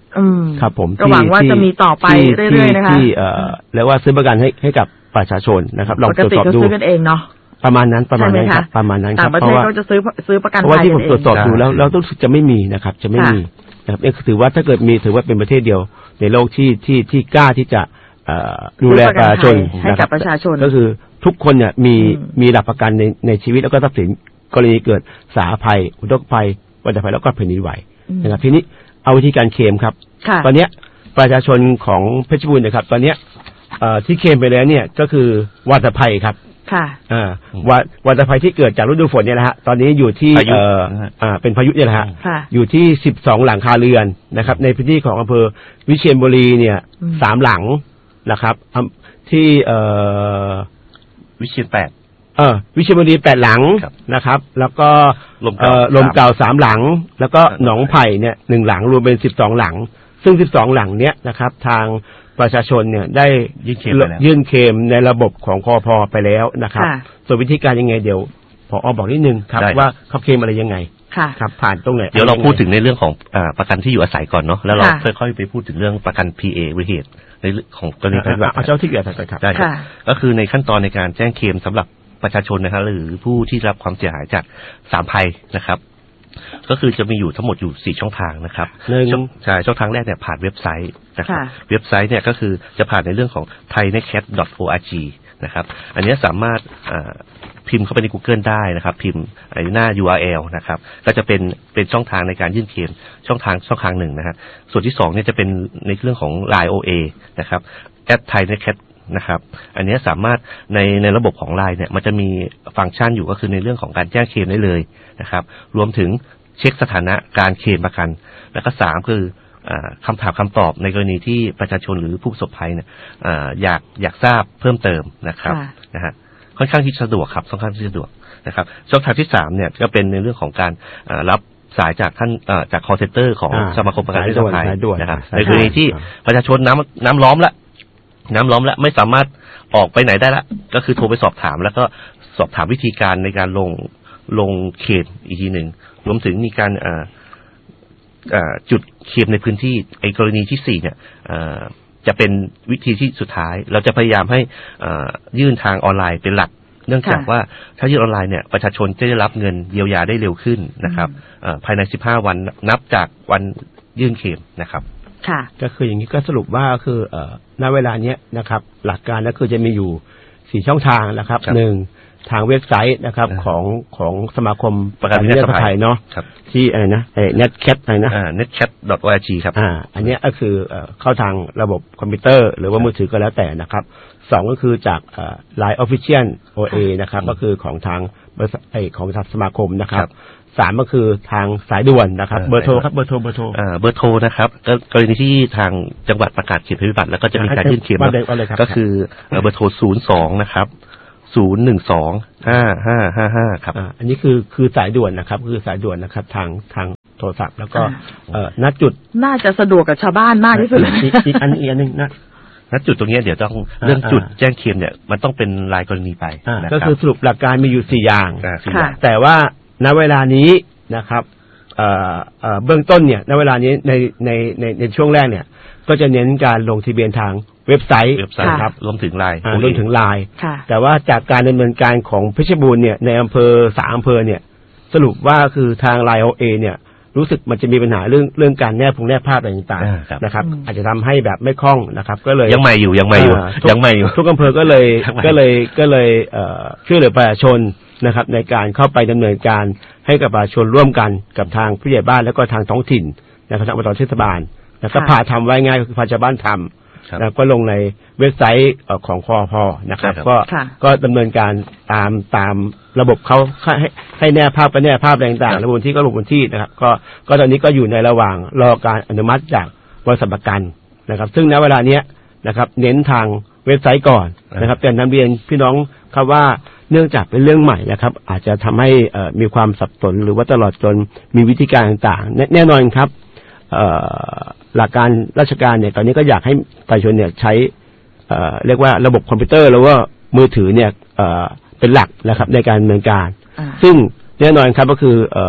ครับผมก็หวังว่าจะมีต่อไปเรื่อยๆนะคะที่เอ่อเรียกว่าซื้อประกันให้ให้กับประชาชนนะครับลองตรวจสอบดูปกติก็ซื้อกันเองเนาะประมาณนั้นประมาณนั้นครับประมาณนั้นครับต่างประเทศก็จะซื้อซื้อประกันภัยเพราะว่าที่ผมตรวจสอบดูแล้วเราต้องจะไม่มีนะครับจะไม่มีนะครับนี่ถือว่าถ้าเกิดมีถือว่าเป็นประเทศเดียวในโลกที่ที่ที่กล้าที่จะดูแลประชาชนให้กับประชาชนก็คือทุกคนเนี่ยมีมีหลักประกันในในชีวิตแล้วก็ทรัพย์สินกรณีเกิดสาธารณภัยอุทกภัยวัฏภัยแล้วก็แผ่นดินไหวนะครับทีนี้เอาวิธีการเคลมครับตอนนี้ประชาชนของเพชรบูรณ์นะครับตอนนี้ที่เคลมไปแล้วเนี่ยก็คือวัฏภัยครับค่ะอ่าวัฏภัยที่เกิดจากฤดูฝนเนี่ยแหละฮะตอนนี้อยู่ที่เอ่ออ่าเป็นพายุเนี่ยแหละฮะอยู่ที่สิบสองหลังคาเรือนนะครับในพื้นที่ของอำเภอวิเชียรบุรีเนี่ยสามหลังนะครับที่เอ่อวิเชียรแปดเออวิเชียรบุรีแปดหลังนะครับแล้วก็เอ่อลมเก่าสามหลังแล้วก็หนองไผ่เนี่ยหนึ่งหลังรวมเป็นสิบสองหลังซึ่งสิบสองหลังเนี้ยนะครับทางประชาชนเนี่ยได้ยื่นเคลมในระบบของคอพไปแล้วนะครับส่วนวิธีการยังไงเดี๋ยวผอ.บอกนิดนึงครับว่าเขาเคลมอะไรยังไงครับผ่านตรงไหนเดี๋ยวเราพูดถึงในเรื่องของประกันที่อยู่อาศัยก่อนเนาะแล้วเราค่อยๆไปพูดถึงเรื่องประกัน พี เอ อุบัติเหตุในเรื่องของกรณีภัยพิบัติเจ้าที่อยู่อาศัยครับได้ก็คือในขั้นตอนในการแจ้งเคลมสำหรับประชาชนนะครับหรือผู้ที่รับความเสียหายจากสามภัยนะครับก็คือจะมีอยู่ทั้งหมดอยู่สี่ช่องทางนะครับใช่ช่องทางแรกเนี่ยผ่านเว็บไซต์นะครับเว็บไซต์เนี่ยก็คือจะผ่านในเรื่องของ ไทยเน็ตแคท ดอท โอ อาร์ จี นะครับอันนี้สามารถพิมพ์เข้าไปใน Google ได้นะครับพิมพ์หน้า ยู อาร์ แอล นะครับก็จะเป็นเป็นช่องทางในการยื่นเคลมช่องทางช่องทางหนึ่งนะฮะส่วนที่สองเนี่ยจะเป็นในเรื่องของ ไลน์ โอ เอ นะครับ แอท ไทยเน็ตแคท นะครับอันนี้สามารถในในระบบของ ไลน์ เนี่ยมันจะมีฟังก์ชันอยู่ก็คือในเรื่องของการแจ้งเคลมได้เลยนะครับรวมถึงเช็คสถานะการเคลมประกันแล้วก็สามคือคำถามคำตอบในกรณีที่ประชาชนหรือผู้ประสบภัยเนี่ยอยากอยากทราบเพิ่มเติมนะครับนะฮะค่อนข้างที่สะดวกครับค่อนข้างที่สะดวกนะครับช่องทางที่สามเนี่ยก็เป็นในเรื่องของการรับสายจากท่านจาก call center ของสมาคมประกันวินาศภัยนะครับในกรณีที่ประชาชนน้ำน้ำล้อมละน้ำล้อมแล้วไม่สามารถออกไปไหนได้ละก็คือโทรไปสอบถามแล้วก็สอบถามวิธีการในการลงลงเขตอีกทีหนึ่งรวมถึงมีการจุดเคลมในพื้นที่ไอ้กรณีที่สี่เนี่ยจะเป็นวิธีที่สุดท้ายเราจะพยายามให้ยื่นทางออนไลน์เป็นหลักเนื่องจากว่าถ้ายื่นออนไลน์เนี่ยประชาชนจะได้รับเงินเยียวยาได้เร็วขึ้นนะครับภายในสิบห้าวันนับจากวันยื่นเคลมนะครับค่ะก็คืออย่างนี้ก็สรุปว่าคือเอ่อณเวลาเนี้ยนะครับหลักการก็คือจะมีอยู่สี่ช่องทางนะครับหนึ่งทางเว็บไซต์นะครับของของสมาคมประกันวินาศภัยเนาะที่อะไรนะเอ่อ เน็ตแคท อะไรนะอ่า เน็ตแคท ดอท โอ อาร์ จี ครับอ่าอันนี้ก็คือเอ่อเข้าทางระบบคอมพิวเตอร์หรือว่ามือถือก็แล้วแต่นะครับสองก็คือจากเอ่อ ไลน์ Official โอ เอ นะครับก็คือของทางบริษัทไอ้ของทางสมาคมนะครับสามก็คือทางสายด่วนนะครับเบอร์โทรครับเบอร์โทรเบอร์โทรอ่าเบอร์โทรนะครับกรณีที่ทางจังหวัดประกาศเขตภัยพิบัติแล้วก็จะมีการยื่นเคลมก็คือเบอร์โทรศูนย์สองนะครับศูนย์หนึ่งสองห้าห้าห้าห้าครับอันนี้คือคือสายด่วนนะครับคือสายด่วนนะครับทางทางโทรศัพท์แล้วก็เอ่อณจุดน่าจะสะดวกกับชาวบ้านมากที่สุดอีกอันอีกอันนึงนะณจุดตรงนี้เดี๋ยวต้องเรื่องจุดแจ้งเคลมเนี่ยมันต้องเป็นรายกรณีไปก็คือสรุปหลักการมีอยู่สี่อย่างแต่ว่าณเวลานี้นะครับเอ่อเอ่อเบื้องต้นเนี่ยณเวลานี้ในในในในช่วงแรกเนี่ยก็จะเน้นการลงทะเบียนทางเว็บไซต์ครับรวมถึงไลน์รวมถึงไลน์แต่ว่าจากการดำเนินการของเพชรบูรณ์เนี่ยในอำเภอสามอำเภอเนี่ยสรุปว่าคือทางไลน์ โอ เอ เนี่ยรู้สึกมันจะมีปัญหาเรื่องเรื่องการแนบพงแนบภาพอะไรต่างๆนะครับอาจจะทำให้แบบไม่คล่องนะครับก็เลยยังใหม่อยู่ยังใหม่อยู่ยังใหม่อยู่ทุกอำเภอก็เลยก็เลยก็เลยเอ่อช่วยเหลือประชาชนนะครับในการเข้าไปดำเนินการให้กับประชาชนร่วมกันกับทางผู้ใหญ่บ้านแล้วก็ทางท้องถิ่นนะครับทางอบต.เทศบาลแล้วก็พาทำไว้ง่ายคือพาชาวบ้านทำแล้วก็ลงในเว็บไซต์ของคอพนะครับก็ก็ดำเนินการตามตามระบบเขาให้ให้แนบภาพก็แนบภาพต่างๆระบบที่ก็ลงบนที่นะครับก็ก็ตอนนี้ก็อยู่ในระหว่างรอการอนุมัติจากบริษัทประกันนะครับซึ่งณเวลาเนี้ยนะครับเน้นทางเว็บไซต์ก่อนนะครับแต่นำเรียนพี่น้องครับว่าเนื่องจากเป็นเรื่องใหม่นะครับอาจจะทำให้มีความสับสนหรือว่าตลอดจนมีวิธีการต่างๆแน่นอนครับหลักการราชการเนี่ยตอนนี้ก็อยากให้ประชาชนเนี่ยใช้เรียกว่าระบบคอมพิวเตอร์หรือว่ามือถือเนี่ยเป็นหลักนะครับในการดำเนินการซึ่งแน่นอนครับก็คือ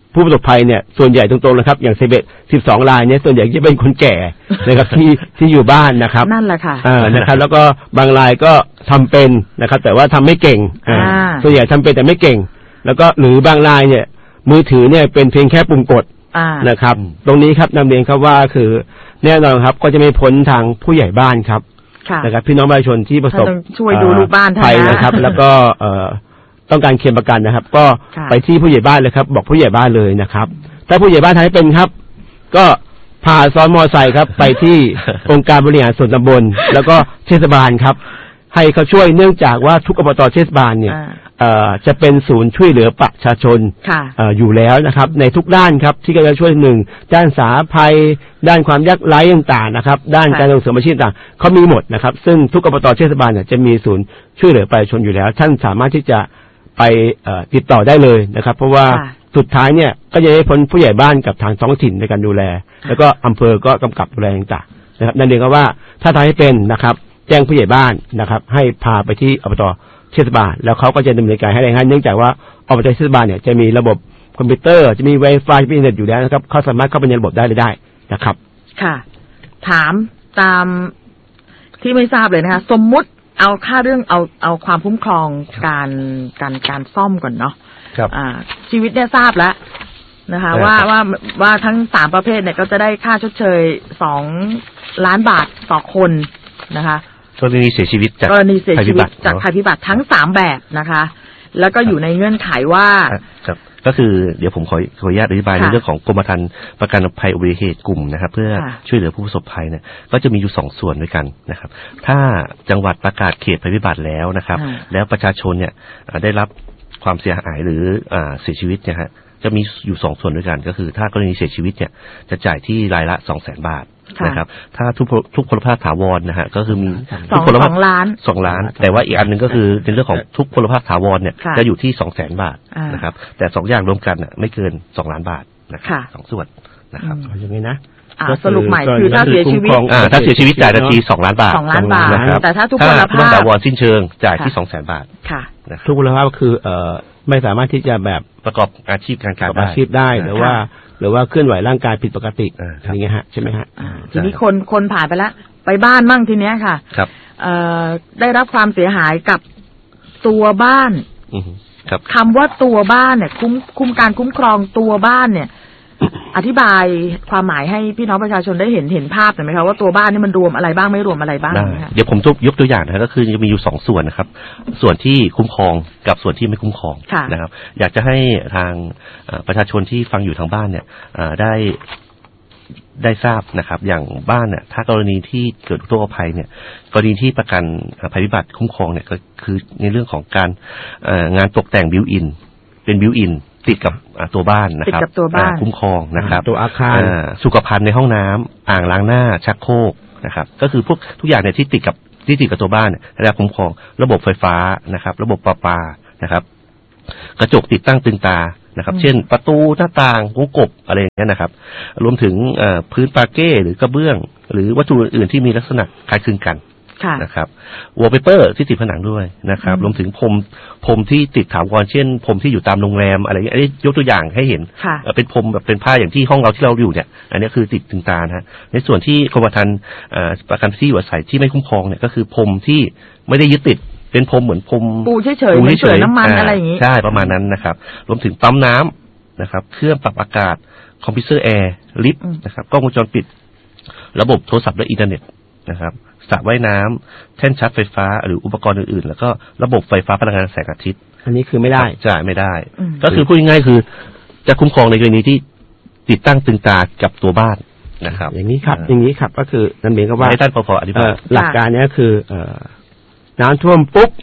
ผู้ประสบภัยเนี่ยส่วนใหญ่ตรงๆนะครับอย่างสิบเอ็ด สิบสองรายเนี่ยส่วนใหญ่จะเป็นคนแก่นะครับที่ที่อยู่บ้านนะครับนั่นแหละค่ะอ่านะครับแล้วก็บางรายก็ทำเป็นนะครับแต่ว่าทำไม่เก่งอ่าส่วนใหญ่ทำเป็นแต่ไม่เก่งแล้วก็หรือบางรายเนี่ยมือถือเนี่ยเป็นเพียงแค่ปุ่มกดนะครับตรงนี้ครับนำเรียนครับว่าคือแน่นอนครับก็จะไม่พ้นทางผู้ใหญ่บ้านครับนะครับพี่น้องประชาชนที่ประสบช่วยดูลูกบ้านภัยนะครับแล้วก็เอ่อต้องการเคลมประกันนะครับก็ไปที่ผู้ใหญ่บ้านเลยครับบอกผู้ใหญ่บ้านเลยนะครับถ้าผู้ใหญ่บ้านทำให้เป็นครับก็พาซ้อนมอไซค์ครับไปที่องค์การบริหารส่วนตำบลแล้วก็เทศบาลครับให้เขาช่วยเนื่องจากว่าทุกอบต.เทศบาลเนี่ยจะเป็นศูนย์ช่วยเหลือประชาชนอยู่แล้วนะครับในทุกด้านครับที่จะช่วยหนึ่งด้านสาธารณภัยด้านความยากไร้ต่างๆนะครับด้านการส่งเสริมอาชีพต่างเขามีหมดนะครับซึ่งทุกอบต.เทศบาลเนี่ยจะมีศูนย์ช่วยเหลือประชาชนอยู่แล้วท่านสามารถที่จะไปติดต่อได้เลยนะครับเพราะว่าสุดท้ายเนี่ยก็จะได้พ้นผู้ใหญ่บ้านกับทางท้องถิ่นในการดูแลแล้วก็อำเภอก็กำกับดูแลต่างๆนะครับนั่นเองก็ว่าถ้าทำให้เป็นนะครับแจ้งผู้ใหญ่บ้านนะครับให้พาไปที่อบต.เทศบาลแล้วเขาก็จะดำเนินการให้ได้ง่ายเนื่องจากว่าอบต.เทศบาลเนี่ยจะมีระบบคอมพิวเตอร์จะมี Wi-Fi มีอินเทอร์เน็ตอยู่แล้วนะครับเขาสามารถเข้าไปในระบบได้เลยได้นะครับค่ะถามตามที่ไม่ทราบเลยนะคะสมมุติเอาค่าเรื่องเอาเอาความคุ้มครองการการการซ่อมก่อนเนาะครับอ่าชีวิตเนี่ยทราบแล้วนะคะว่าว่าว่าทั้งสามประเภทเนี่ยก็จะได้ค่าชดเชยสองล้านบาทต่อคนนะคะกรณีเสียชีวิตจากกรณีเสียชีวิตจากภัยพิบัติทั้งสามแบบนะคะแล้วก็อยู่ในเงื่อนไขว่าครับก็คือเดี๋ยวผมขอขออนุญาตอธิบายในเรื่องของกรมธรรม์ประกันภัยอุบัติเหตุกลุ่มนะครับเพื่อช่วยเหลือผู้ประสบภัยเนี่ยก็จะมีอยู่สองส่วนด้วยกันนะครับถ้าจังหวัดประกาศเขตภัยพิบัติแล้วนะครับแล้วประชาชนเนี่ยได้รับความเสียหายหรือเสียชีวิตเนี่ยฮะจะมีอยู่สองส่วนด้วยกันก็คือถ้ากรณีเสียชีวิตเนี่ยจะจ่ายที่รายละสองแสนบาทนะครับถ้าทุกทุกพลภาพถาวรนะฮะก็คือมีทุกพลภาพสองล้านสองล้านแต่ว่าอีกอันนึงก็คือในเรื่องของทุกพลภาพถาวรเนี่ยจะอยู่ที่สองแสนบาทนะครับแต่สองอย่างรวมกันน่ะไม่เกินสองล้านบาทนะครับสองส่วนนะครับอย่างนี้นะสรุปใหม่คือถ้าเสียชีวิตถ้าเสียชีวิตจ่ายทันทีสองล้านบาทสองล้านบาทแต่ถ้าทุกพลภาพถาวรสิ้นเชิงจ่ายที่สองแสนบาทค่ะทุกพลภาพก็คือเอ่อไม่สามารถที่จะแบบประกอบอาชีพการค้าอาชีพได้หรือว่าหรือว่าเคลื่อนไหวร่างกายผิดปกติอย่างเงี้ยฮะใช่ไหมฮะทีนี้คนคนผ่านไปแล้วไปบ้านมั่งทีเนี้ยค่ะครับเอ่อได้รับความเสียหายกับตัวบ้านครับคำว่าตัวบ้านเนี่ยคุ้มคุ้มการคุ้มครองตัวบ้านเนี่ย อธิบายความหมายให้พี่น้องประชาชนได้เห็นเห็นภาพหน่อยไหมคะว่าตัวบ้านนี่มันรวมอะไรบ้างไม่รวมอะไรบ้างเดี๋ยวผมยกตัวอย่างนะก็คือจะมีอยู่สองส่วนนะครับส่วนที่คุ้มครองกับส่วนที่ไม่คุ้มครองนะครับอยากจะให้ทางประชาชนที่ฟังอยู่ทางบ้านเนี่ยได้ได้ทราบนะครับอย่างบ้านเนี่ยถ้ากรณีที่เกิดอุทกภัยเนี่ยกรณีที่ประกันภัยพิบัติคุ้มครองเนี่ยก็คือในเรื่องของการงานตกแต่งบิวอินเป็นบิวอินติดกับตัวบ้านนะครับคุ้มครองนะครับตัวอาคารสุขภัณฑ์ในห้องน้ำอ่างล้างหน้าชักโครกนะครับก็คือพวกทุกอย่างเนี่ยที่ติดกับที่ติดกับตัวบ้านเนี่ยได้รับคุ้มครองระบบไฟฟ้านะครับระบบประปานะครับกระจกติดตั้งตึงตานะครับเช่นประตูหน้าต่างวงกบอะไรอย่างเงี้ยนะครับรวมถึงพื้นปาเก้หรือกระเบื้องหรือวัตถุอื่นๆที่มีลักษณะคล้ายคลึงกันนะครับวอลเปเปอร์ที่ติดผนังด้วยนะครับรวมถึงพรมพรมที่ติดถาวรเช่นพรมที่อยู่ตามโรงแรมอะไรอย่างเงี้ยยกตัวอย่างให้เห็นเป็นพรมแบบเป็นผ้าอย่างที่ห้องเราที่เราอยู่เนี่ยอันนี้คือติดตึงตานะฮะในส่วนที่กรมธรรม์ประกันที่อยู่อาศัยที่ไม่คุ้มครองเนี่ยก็คือพรมที่ไม่ได้ยึดติดเป็นพรมเหมือนพรมปูเฉยๆเหมือนเฉยน้ำมันอะไรอย่างงี้ใช่ประมาณนั้นนะครับรวมถึงปั๊มน้ำนะครับเครื่องปรับอากาศคอมพิวเตอร์แอร์ลิฟต์นะครับกล้องวงจรปิดระบบโทรศัพท์และอินเทอร์เน็ตนะครับสระว่ายน้ำแท่นชาร์จไฟฟ้าหรืออุปกรณ์อื่นๆแล้วก็ระบบไฟฟ้าพลังงานแสงอาทิตย์อันนี้คือไม่ได้จ่ายไม่ได้ก็คือพูดง่ายๆคือจะคุ้มครองในกรณีที่ติดตั้งตึงตากับตัวบ้านนะครับอย่างนี้ครับอย่างนี้ครับก็คือนั่นเองก็ว่าให้ท่านพออธิบายหลักการนี้คือน้ำท่วมปุ๊บ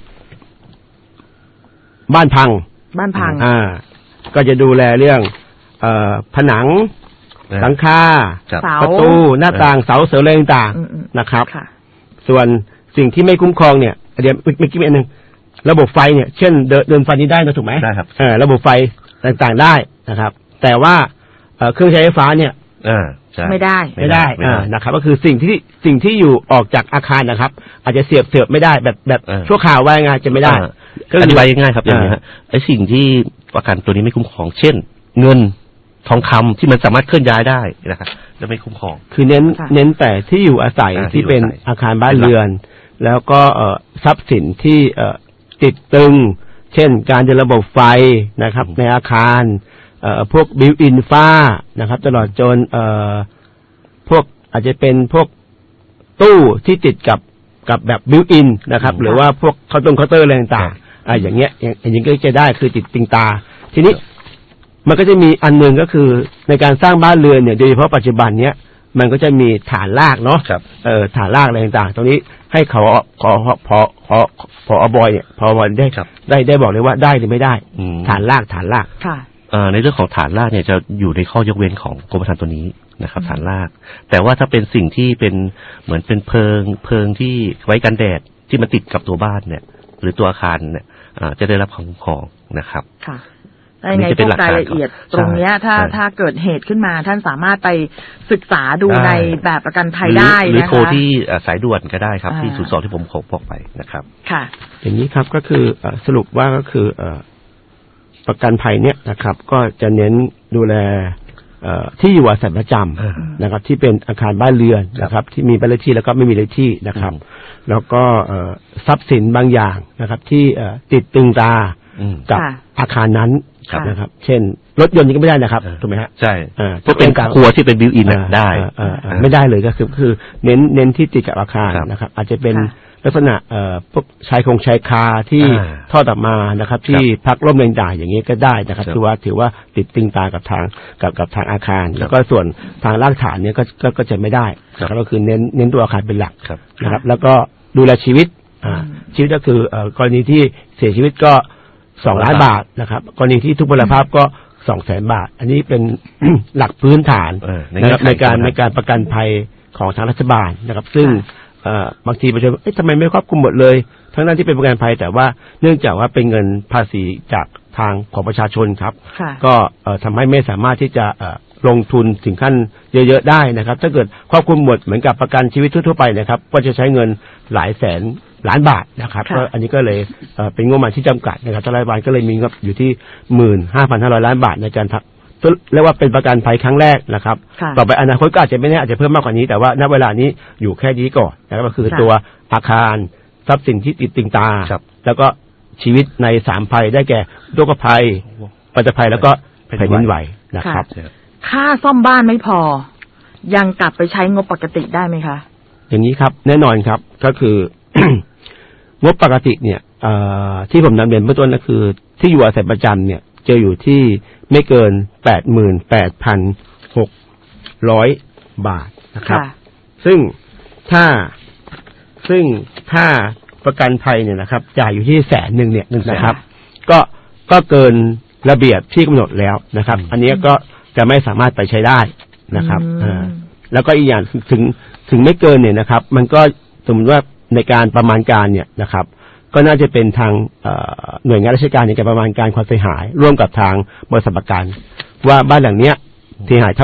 บ้านพังบ้านพังอ่าก็จะดูแลเรื่องเอ่อผนังหลังคาประตูหน้าต่างเสาเสริมอะไรต่างๆนะครับส่วนสิ่งที่ไม่คุ้มครองเนี่ยเดี๋ยวเมื่อกี้มีอันนึงระบบไฟเนี่ยเช่นเดินเดินไฟนี้ได้นะถูกไหมได้ครับเออระบบไฟต่างๆได้นะครับแต่ว่าเครื่องใช้ไฟฟ้าเนี่ยไม่ได้ไม่ได้อ่านะครับก็คือสิ่งที่สิ่งที่อยู่ออกจากอาคารนะครับอาจจะเสียบเสียบไม่ได้แบบแบบชั่วคราวว่าไงจะไม่ได้อธิบายง่ายๆครับอย่างนี้ฮะไอ้สิ่งที่ประกันตัวนี้ไม่คุ้มครองเช่นเงินทองคำที่มันสามารถเคลื่อนย้ายได้นะครับจะไม่คุ้มครองคือเน้นเน้นแต่ที่อยู่อาศัยที่เป็นอาคารบ้านเรือนแล้วก็เอ่อทรัพย์สินที่เอ่อติดตึงเช่นการเดินระบบไฟนะครับในอาคารเอ่อพวกบิวอินฟ้านะครับตลอดจนเอ่อพวกอาจจะเป็นพวกตู้ที่ติดกับกับแบบบิวอินนะครับหรือว่าพวกเคาน์เตอร์เคาน์เตอร์อะไรต่างๆอ่าอย่างเงี้ยอย่างนี้ก็จะได้คือติดติงตาทีนี้มันก็จะมีอันหนึ่งก็คือในการสร้างบ้านเรือนเนี่ยโดยเฉพาะปัจจุบันเนี้ยมันก็จะมีฐานรากเนาะเออฐานรากอะไรต่างๆตรงนี้ให้เขาขอพอพอพออบอยเนี่ยพอบอยได้ได้ได้บอกเลยว่าได้หรือไม่ได้ฐานรากฐานรากค่ะในเรื่องของฐานรากเนี่ยจะอยู่ในข้อยกเว้นของกรมธรรม์ตัวนี้นะครับฐานรากแต่ว่าถ้าเป็นสิ่งที่เป็นเหมือนเป็นเพิงเพิงที่ไว้กันแดดที่มันติดกับตัวบ้านเนี่ยหรือตัวอาคารเนี่ยจะได้รับความคุ้มครองนะครับค่ะในพวกรายละเอียดตรงนี้ถ้าถ้าเกิดเหตุขึ้นมาท่านสามารถไปศึกษาดูในแบบประกันภัยได้นะคะหรือโทรที่สายด่วนก็ได้ครับที่ศูนย์สองที่ผมขอบอกไปนะครับค่ะอย่างนี้ครับก็คือสรุปว่าก็คือประกันภัยเนี่ยนะครับก็จะเน้นดูแลที่อยู่อาศัยประจำนะครับที่เป็นอาคารบ้านเรือนนะครับที่มีบ้านเลขที่แล้วก็ไม่มีเลขที่นะครับแล้วก็ทรัพย์สินบางอย่างนะครับที่ติดตึงตากับอาคารนั้นนะครับเช่นรถยนต์นี่ก็ไม่ได้นะครับถูกไหมฮะใช่เพราะเป็นครัวที่เป็นบิวอินได้ไม่ได้เลยก็คือคือเน้นเน้นที่ติดกับอาคารนะครับอาจจะเป็นลักษณะพวกชายคงชายคาที่ทอดออกมานะครับที่พักร่มต่างๆอย่างนี้ก็ได้นะครับถือว่าถือว่าติดตึงตากับทางกับกับทางอาคารแล้วก็ส่วนทางรากฐานเนี่ยก็ก็จะไม่ได้ก็คือเน้นเน้นตัวอาคารเป็นหลักนะครับแล้วก็ดูแลชีวิตชีวิตก็คือกรณีที่เสียชีวิตก็สองล้านบาทนะครับกรณีที่ทุพพลภาพก็สองแสนบาทอันนี้เป็น หลักพื้นฐานนะครับในการในการประกันภัยของทางรัฐบาลนะครับซึ่งบางทีประชาชนเอ๊ะทำไมไม่ครอบคลุมหมดเลยทั้งนั้นที่เป็นประกันภัยแต่ว่าเนื่องจากว่าเป็นเงินภาษีจากทางของประชาชนครับก็ทำให้ไม่สามารถที่จะลงทุนถึงขั้นเยอะๆได้นะครับถ้าเกิดครอบคลุมหมดเหมือนกับประกันชีวิตทั่วๆไปนะครับก็จะใช้เงินหลายแสนล้านบาทนะครับก็อันนี้ก็เลยเป็นงบประมาณที่จำกัดนะครับรัฐบาลก็เลยมีงบอยู่ที่หมื่นห้าพันห้าร้อยล้านบาทในการเรียกว่าเป็นประกันภัยครั้งแรกนะครับต่อไปอนาคตก็อาจจะไม่แน่อาจจะเพิ่มมากกว่านี้แต่ว่าณเวลานี้อยู่แค่นี้ก่อนนะครับก็คือตัวอาคารทรัพย์สินที่ติดตึงตาแล้วก็ชีวิตในสามภัยได้แก่โรคภัยปัจจัยภัยแล้วก็แผ่นดินไหวนะครับค่าซ่อมบ้านไม่พอยังกลับไปใช้งบปกติได้ไหมคะอย่างนี้ครับแน่นอนครับก็คือ งบปกติเนี่ยที่ผมนำเรียนเบื้องต้นก็คือที่อยู่อาศัยประจำเนี่ยจะอยู่ที่ไม่เกินแปดหมื่นแปดพันหกร้อยบาทนะครับซึ่งถ้าซึ่งถ้าประกันภัยเนี่ยนะครับจ่ายอยู่ที่แสนหนึ่งเนี่ยนะครับก็ก็เกินระเบียบที่กำหนดแล้วนะครับอันนี้ก็จะไม่สามารถไปใช้ได้นะครับแล้วก็อีกอย่างถึงถึงไม่เกินเนี่ยนะครับมันก็สมมติว่าในการประมาณการเนี่ยนะครับก็น่าจะเป็นทางหน่วยงานราชการในการประมาณการความเสียหายร่วมกับทางบริษัทประกันว่าบ้านหลังเนี้ยเสียหายเท่า